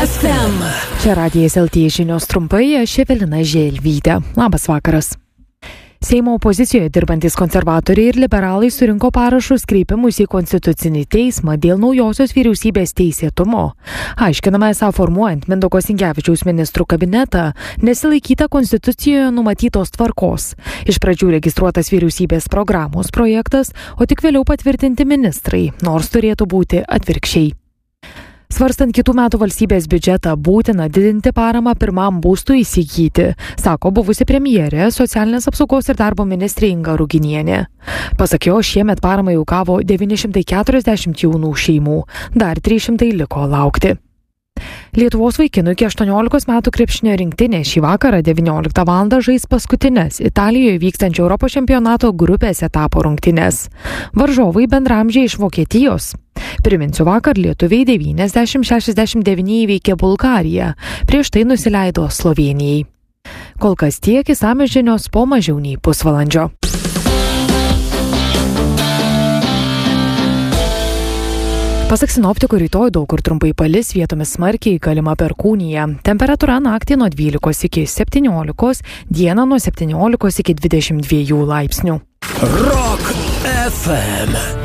FM. Čia Radijas LT žinios trumpai, aš Evelina Želvytė. Labas vakaras. Seimo opozicijoje dirbantis konservatoriai ir liberalai surinko parašus kreipimus į Konstitucinį teismą dėl naujosios vyriausybės teisėtumo. Aiškinama, esą formuojant Mindaugo Sinkevičiaus ministrų kabinetą nesilaikyta Konstitucijoje numatytos tvarkos. Iš pradžių registruotas vyriausybės programos projektas, o tik vėliau patvirtinti ministrai, nors turėtų būti atvirkščiai. Svarstant kitų metų valstybės biudžetą, būtina didinti paramą pirmam būstui įsigyti, sako buvusi premjerė, socialinės apsaugos ir darbo ministrė Inga Ruginienė. Pasak jo, šiemet paramą jau gavo 940 jaunų šeimų, dar 300 liko laukti. Lietuvos vaikinų iki 18 metų krepšinio rinktinė šį vakarą 19 val. Žais paskutinės Italijoje vykstančio Europos čempionato grupės etapo rungtynes. Varžovai bendramžiai iš Vokietijos. Priminsiu, vakar lietuviai 90-69 įveikė Bulgariją, prieš tai nusileido Slovėnijai. Kol kas tiek, išsamios žinios po mažiau nei pusvalandžio. Pasak sinoptikų, rytoj daug kur trumpai palis, vietomis smarkiai, galima perkūnija. Temperatūra naktį nuo 12 iki 17, dieną nuo 17 iki 22 laipsnių. Rock FM.